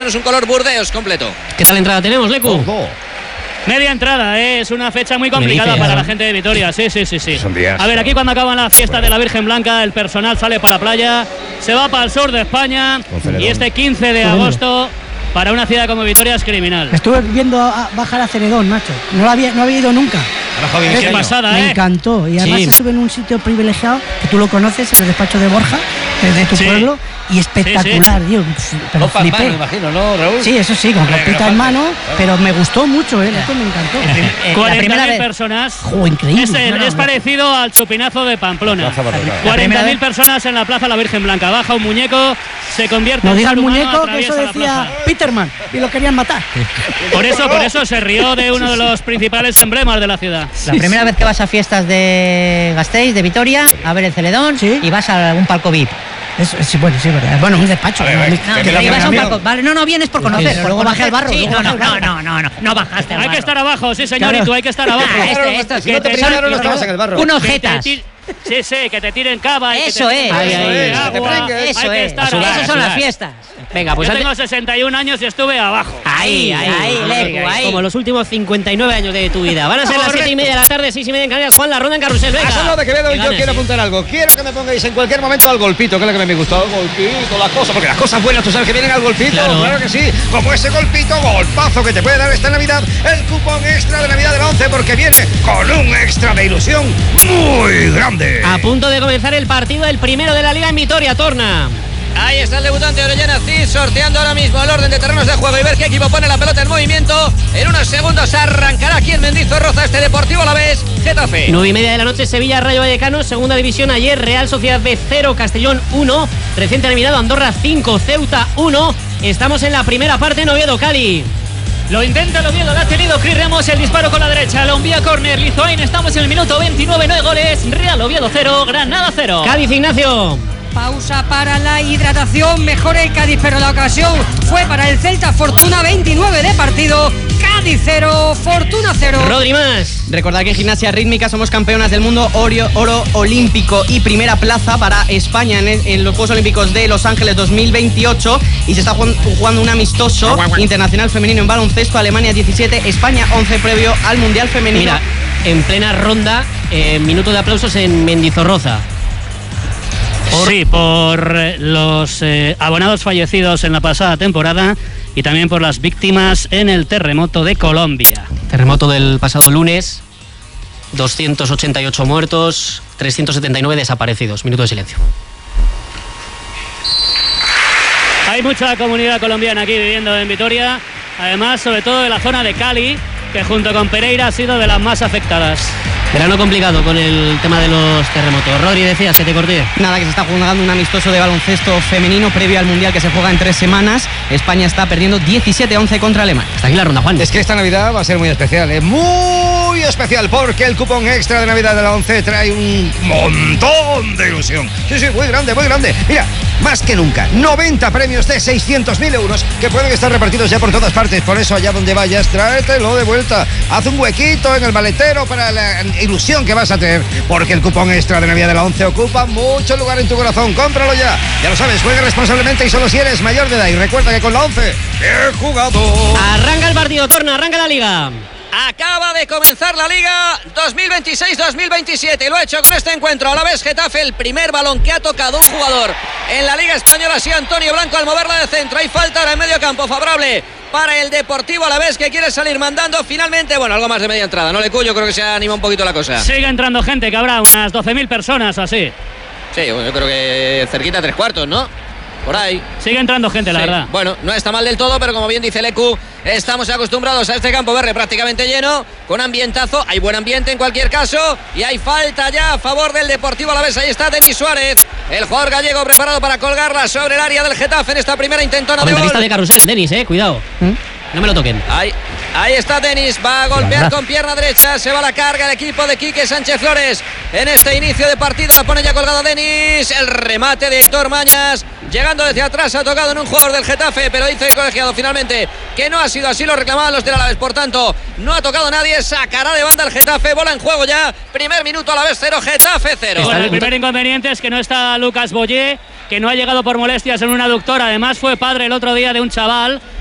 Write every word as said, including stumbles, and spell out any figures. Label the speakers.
Speaker 1: menos un color burdeos completo.
Speaker 2: ¿Qué tal entrada tenemos, Lecu?
Speaker 3: Oh, oh.
Speaker 4: Media entrada, ¿eh? Es una fecha muy complicada
Speaker 2: dices,
Speaker 4: para
Speaker 2: ¿no?
Speaker 4: la gente de Vitoria. Sí, sí, sí, sí.
Speaker 3: Son días,
Speaker 4: A ver,
Speaker 3: ¿no?
Speaker 4: aquí cuando acaban la fiesta de la Virgen Blanca, el personal sale para la playa, se va para el sur de España y este quince de agosto para una ciudad como Vitoria es criminal.
Speaker 5: Estuve viendo a bajar a Ceredón, macho. No lo había, no había ido nunca.
Speaker 4: Qué pasada,
Speaker 5: Me
Speaker 4: ¿eh?
Speaker 5: encantó. Y además
Speaker 2: Sí.
Speaker 5: estuve en un sitio privilegiado, que tú lo conoces, en el despacho de Borja, desde tu
Speaker 4: Sí.
Speaker 5: pueblo, y espectacular, tío. Pero
Speaker 3: Copa en mano,
Speaker 5: flipé.
Speaker 3: me imagino, ¿no, Raúl?
Speaker 5: Sí, eso sí, con
Speaker 3: Hombre,
Speaker 5: copita
Speaker 3: no
Speaker 5: en
Speaker 3: falta.
Speaker 5: mano, pero me gustó mucho, ¿eh? Esto me encantó.
Speaker 2: Eh, la
Speaker 4: cuarenta
Speaker 2: primera
Speaker 4: mil
Speaker 2: vez.
Speaker 4: personas.
Speaker 5: Jo, increíble.
Speaker 4: Es, el-
Speaker 5: No, no,
Speaker 4: es
Speaker 5: no.
Speaker 4: parecido al chupinazo de Pamplona.
Speaker 3: Plaza Barroca.
Speaker 4: cuarenta mil
Speaker 2: vez.
Speaker 4: personas en la Plaza La Virgen Blanca. Baja un muñeco, se convierte
Speaker 5: No
Speaker 4: en
Speaker 5: diga el
Speaker 4: ser humano,
Speaker 5: muñeco que eso
Speaker 4: atraviesa la
Speaker 5: decía
Speaker 4: plaza.
Speaker 5: Peterman y lo querían matar.
Speaker 4: Por eso, por eso se rió de uno de los principales emblemas de la ciudad.
Speaker 6: La primera vez que vas a fiestas de Gasteiz, de Vitoria, a ver el Celedón,
Speaker 5: Sí.
Speaker 6: y vas a algún palco V I P.
Speaker 5: Eso, sí, bueno, sí, verdad. Bueno, un despacho.
Speaker 3: ver,
Speaker 5: ¿no?
Speaker 3: a ver,
Speaker 5: Mi-
Speaker 6: No,
Speaker 3: ¿Qué
Speaker 6: que
Speaker 3: la
Speaker 6: ibas a un
Speaker 3: primera
Speaker 6: palco. Vale, no, no vienes por conocer.
Speaker 5: Pero
Speaker 6: por
Speaker 5: luego bajé
Speaker 6: conocer.
Speaker 5: al barro,
Speaker 6: Sí,
Speaker 5: luego
Speaker 6: no,
Speaker 5: bajé
Speaker 6: no,
Speaker 5: al
Speaker 6: no,
Speaker 5: barro.
Speaker 6: no, no, no, no bajaste al
Speaker 4: Hay
Speaker 6: barro.
Speaker 4: que estar abajo, sí señor,
Speaker 5: Claro.
Speaker 4: y tú hay que estar abajo.
Speaker 6: Ah, este, esto,
Speaker 3: Si no te
Speaker 4: Que
Speaker 3: pisaron, no
Speaker 4: te-
Speaker 3: estabas en el barro.
Speaker 6: Unos
Speaker 4: Que te
Speaker 6: jetas.
Speaker 4: ti- Sí, sí, que te tiren cava. y que
Speaker 6: Eso
Speaker 4: te
Speaker 6: es.
Speaker 4: tiren
Speaker 6: Ahí, ahí,
Speaker 4: de
Speaker 6: eso,
Speaker 3: que te
Speaker 4: agua.
Speaker 3: prengues.
Speaker 6: Eso
Speaker 4: Hay que
Speaker 6: es.
Speaker 4: estar
Speaker 6: Esas
Speaker 4: abajo.
Speaker 6: son las fiestas.
Speaker 2: Venga, pues
Speaker 4: Yo
Speaker 2: antes-
Speaker 4: tengo sesenta y un años y estuve abajo.
Speaker 6: Ahí, ahí, Lecu, ahí.
Speaker 2: como los últimos cincuenta y nueve años de tu vida. Van a ser las siete y media de la tarde, seis y media en Canarias. Juan, la ronda en carrusel, venga.
Speaker 3: A Salvador de Quevedo,
Speaker 2: Que
Speaker 3: yo
Speaker 2: gane,
Speaker 3: quiero
Speaker 2: sí.
Speaker 3: apuntar algo. Quiero que me pongáis en cualquier momento al golpito, que es lo que me gusta. Al golpito, las cosas, porque las cosas buenas tú sabes que vienen al golpito.
Speaker 2: Claro.
Speaker 3: Claro, que sí. Como ese golpito, golpazo que te puede dar esta Navidad, el cupón extra de Navidad de la once, porque viene con un extra de ilusión muy grande.
Speaker 2: A punto de comenzar el partido, el primero de la Liga en Vitoria, Torna.
Speaker 1: Ahí está el debutante Orellana Cid sorteando ahora mismo el orden de terrenos de juego y ver qué equipo pone la pelota en movimiento. En unos segundos arrancará aquí en Mendizorroza este Deportivo Alavés Getafe.
Speaker 2: Nueve y media de la noche, Sevilla, Rayo Vallecano, segunda división ayer, Real Sociedad B cero, Castellón uno, reciente eliminado Andorra cinco, Ceuta uno. Estamos en la primera parte en Oviedo, Cali.
Speaker 4: Lo intenta el Oviedo, lo ha tenido Cris Ramos, el disparo con la derecha, lo envía córner, Lizoain, estamos en el minuto veintinueve, no hay goles, Real Oviedo cero, Granada cero.
Speaker 2: Cádiz, Ignacio.
Speaker 7: Pausa para la hidratación, mejor el Cádiz, pero la ocasión fue para el Celta. Fortuna, veintinueve de partido, Cádiz cero, Fortuna cero.
Speaker 2: Rodri más.
Speaker 8: Recordad que en gimnasia rítmica somos campeonas del mundo, oro, oro olímpico y primera plaza para España en, en los Juegos Olímpicos de Los Ángeles dos mil veintiocho, y se está jugando, jugando un amistoso internacional femenino en baloncesto, Alemania diecisiete, España once, previo al Mundial Femenino.
Speaker 2: Mira, en plena ronda, eh, minuto de aplausos en Mendizorroza.
Speaker 4: Sí, por eh, los eh, abonados fallecidos en la pasada temporada y también por las víctimas en el terremoto de Colombia.
Speaker 2: Terremoto del pasado lunes, doscientos ochenta y ocho muertos, trescientos setenta y nueve desaparecidos. Minuto de silencio.
Speaker 4: Hay mucha comunidad colombiana aquí viviendo en Vitoria, además sobre todo de la zona de Cali, que junto con Pereira ha sido de las más afectadas.
Speaker 2: Verano complicado con el tema de los terremotos. Rodri, decías que te corté.
Speaker 8: Nada, que se está jugando un amistoso de baloncesto femenino previo al Mundial que se juega en tres semanas. España está perdiendo diecisiete a once contra Alemania.
Speaker 2: Hasta aquí la ronda, Juan.
Speaker 3: Es que esta Navidad va a ser muy especial, ¿eh? Muy especial, porque el cupón extra de Navidad de la once trae un montón de ilusión. Sí, sí, muy grande, muy grande. Mira, más que nunca, noventa premios de seiscientos mil euros que pueden estar repartidos ya por todas partes. Por eso, allá donde vayas, tráetelo de vuelta. Haz un huequito en el maletero para la ilusión que vas a tener, porque el cupón extra de Navidad de la once ocupa mucho lugar en tu corazón. Cómpralo ya. Ya lo sabes, juega responsablemente y solo si eres mayor de edad. Y recuerda que con la once he jugado.
Speaker 2: Arranca el partido, Torna, arranca la Liga.
Speaker 1: Acaba de comenzar la Liga dos mil veintiséis dos mil veintisiete y lo ha hecho con este encuentro. Alavés Getafe, el primer balón que ha tocado un jugador en la Liga Española ha sido Antonio Blanco al moverla de centro. Hay falta ahora en medio campo favorable para el Deportivo Alavés, que quiere salir mandando finalmente. Bueno, algo más de media entrada, ¿no, Lecu? Yo creo que se anima un poquito la cosa.
Speaker 4: Sigue entrando gente, que habrá unas doce mil personas o así.
Speaker 1: Sí, bueno, yo creo que cerquita tres cuartos, ¿no? Por ahí.
Speaker 4: Sigue entrando gente, la
Speaker 1: Sí.
Speaker 4: verdad.
Speaker 1: Bueno, no está mal del todo, pero como bien dice Lecu, estamos acostumbrados a este campo verde prácticamente lleno, con ambientazo. Hay buen ambiente en cualquier caso y hay falta ya a favor del Deportivo Alavés. Ahí está Denis Suárez, el jugador gallego preparado para colgarla sobre el área del Getafe en esta primera intentona de
Speaker 2: Comentarista
Speaker 1: gol.
Speaker 2: de carrusel, Denis, eh, cuidado. No me lo toquen.
Speaker 1: Ahí, ahí está Denis, va a golpear con pierna derecha, se va la carga el equipo de Quique Sánchez Flores en este inicio de partido. La pone ya colgado Denis, el remate de Héctor Mañas, llegando desde atrás, ha tocado en un jugador del Getafe, pero dice el colegiado finalmente que no ha sido así, lo reclamaban los del Alavés, por tanto no ha tocado nadie, sacará de banda el Getafe, bola en juego ya, primer minuto Alavés cero, Getafe cero.
Speaker 4: Bueno, el primer inconveniente es que no está Lucas Boyé, que no ha llegado por molestias en un aductor, además fue padre el otro día de un chaval